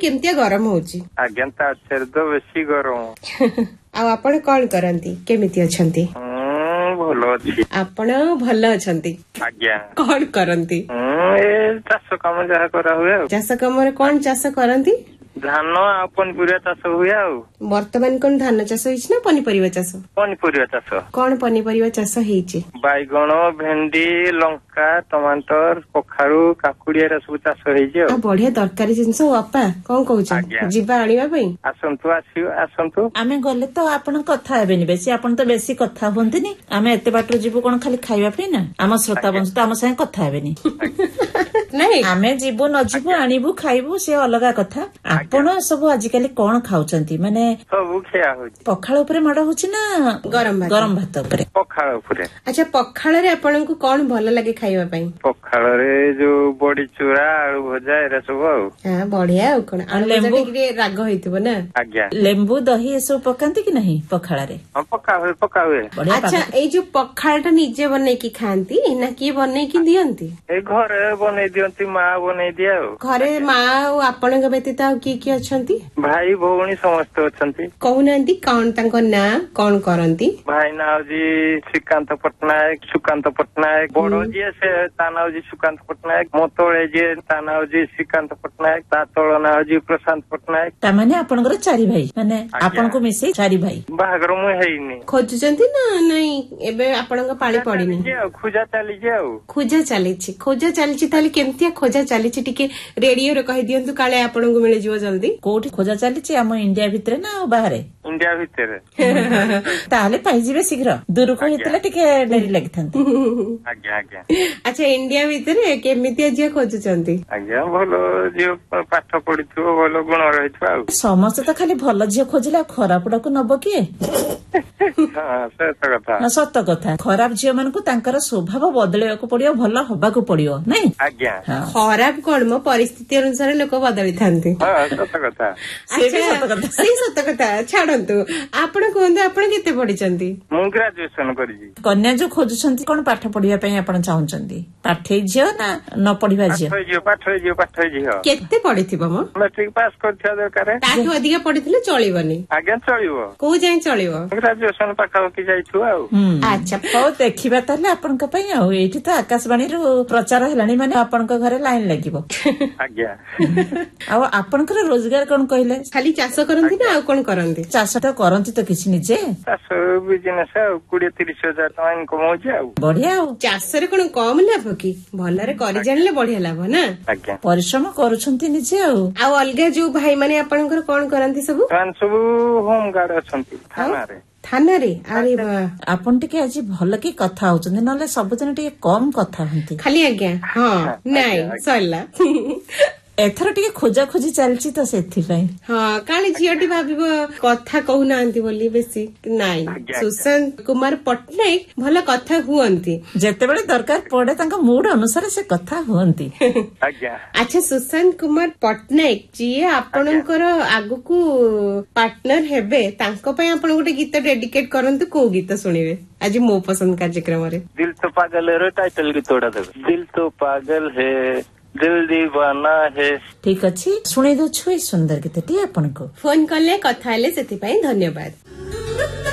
केमतिया गरम होची? आज्ञा तासेर तो बेसी गरम। आ आपण कौन करंती केमिति अछंती? भलो अछि। आपण भलो अछंती? आज्ञा। कौन करंती? ए चाष काम जहा करा हुए। चाष काम रे कौन चाष करंती? धान आ पनिपरिया चाष हुए आ। वर्तमान कोन धान चाष होइछ ना पनिपरिया चाष? पनिपरिया चाष। कोन पनिपरिया चाष हेइछि? बाइगण, भेंडी, लंका, टमाटर, कखारू, काकुड़ी एरा सब चाष हेइछि आ। बढ़िया तरकारी जिंस अपा कोन कहउछ? जिबा आनिबा पई? आसंतु आसंतु। आमे गले तो आपण कथा हेबेनी बेसी, आपण तो बेसी कथा होंतिनी। आमे एते बाटर जीवु कोन खाली खाइबा पई ना? आम श्रोता बंधु तो आम संगे कथा हेबेनी। नहीं आमे जीवु न जीवु आनिबु खाइबु से अलगा कथा। आपण सब आजिकली कोन खाउचंती माने सब खिया होची? पखाळ ऊपर माड होची ना गरम भात ऊपर? पखाळ ऊपर। अच्छा पखाळ रे आपण को कोन भल लागे खाइबा पई? पखाळ रे जो बड़ी चूरा आलू भजा एरा सब आ। हां बढ़िया आ कोन आलू भजा टिके राग होइतबो ना? आज्ञा। लेंबू दही ए सब पकांती कि नहीं पखाळ रे? हां पका हुए। अच्छा ए जो पखाळटा निजे बनै की खांती ना की बनै की दियंती? ए घरे बनै दियंती, मा बनै दिया। घरे मा और आपण के व्यतीत आ की अछंती? भाई भौणी समस्त अछंती। कहउनांती कोन तांको ना कोन करंती? भाई नाउ जी श्रीकांत पटनायक, सुकांत पटनायक, बड़ो जी से तानाउ जी सुकांत पटनायक, मोतोळे जी तानाउ जी श्रीकांत पटनायक, तातोळ नाउ जी प्रशांत पटनायक। ता माने आपनकर चारि भाई माने आपन को मिसे चारि भाई? बाहागर मु हेइनी। खोजचंती ना नहीं एबे आपन को पाळी पड़िनी? खोजा चली जाऊ। खोजा चलीछि ताली केमतिया खोजा चलीछि टिके रेडियो रे कहि दियंतु काले आपन को मिले जिवो जल्दी। कोठी खोजा चलीछि आम इंडिया भितरे ना बाहरे? इंडिया भितरे। ताले पाई जिवे शीघ्र दूर को हेतले टिके डेरी लागिथांती। आज्ञा आज्ञा। अच्छा इंडिया भितरे केमितिया जिया खोजचंती? आज्ञा भलो जियो पाठ पढिथो भलो गुण रहिथो आ। समस्त त खाली भलो जियो खोजिला खरापडा को नबो किए? हां सत कथा। खराब झियो मान को तांकर स्वभाव बदलेवा को पड़ियो, भलो होबा को पड़ियो नहीं? आज्ञा। खराब कोन मो परिस्थिति अनुसार लोक बदली थांती। हां सत कथा। सत कथा छाडंतु आपण कोन आपण केते पढिचंती? मु ग्रेजुएशन करिजी। कन्या जो खोजुछंती कोन पाठ पढिया पई आपण चाहुचंती? पाठे झियो ना न पढिबा झियो? पाठे झियो। केते पढिथिबो मो? Matric pass करथिया दरकारे। ताठो अधिक पढिथिले चलिबनी? आज्ञा चलिबो। को जाय चलिबो? ग्रेजुएशन पाखा की जाइथु आ। अच्छा हो देखिबा ताले आपण का पई आ एठी त आकाशवाणी रो प्रचार हेलानी माने आपण का घरे लाइन लागिबो। आज्ञा। आ आपण का रोजगार कोन कहले? खाली चाष करंती ना आ कोन करंती? चाष त करंती त किछि निजे? चाष बिजनेस 20-30 हजार टका इनकम हो जाउ। बढ़िया हो। चाष रे कोन कम लाभ की? भलरे करि जानले बढ़िया लाभ ना? आज्ञा। परिश्रम करूछंती निजे आ अलगा जो भाई माने आपनकर कोन करंती सब? सब होम गार्ड अछंती थाना रे। अरे बा आपण टिके आज भल की कथा होचंदी नले सबदिन टिके कम कथा हंती खाली आज्ञा। हां नाही सरला एथर टिके खोजा खोजी चलची तो सेथि पई। हां काली जियटी भाबिबो कथा कहू नांती बोली बेसी नाही। सुशांत कुमार पटनायक भल कथा हुअंती जेते बेले दरकार पड़े तांका मूड अनुसार से कथा हुअंती। आज्ञा। अच्छा सुशांत कुमार पटनायक जी आपनकर आगु को पार्टनर हेबे तांको पई आपण गोटे गीत डेडिकेट करंतु को गीत सुनिबे आज मो पसंद कार्यक्रम रे? दिल तो पागल है रो टाइटल गीतोडा देबे। दिल तो पागल है दिल दीवाना है। ठीक अच्छी शुणी दो सुंदर गीत टी आपन को फोन कले कथा हेले सेति पई धन्यवाद।